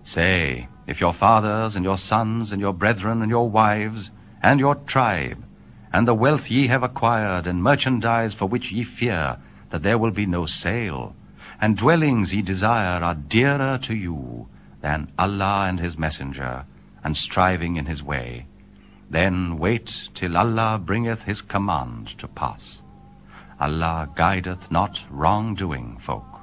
Say, if your fathers and your sons and your brethren and your wives and your tribe, and the wealth ye have acquired, and merchandise for which ye fear that there will be no sale, and dwellings ye desire are dearer to you than Allah and his messenger, and striving in his way, then wait till Allah bringeth his command to pass. Allah guideth not wrong-doing folk.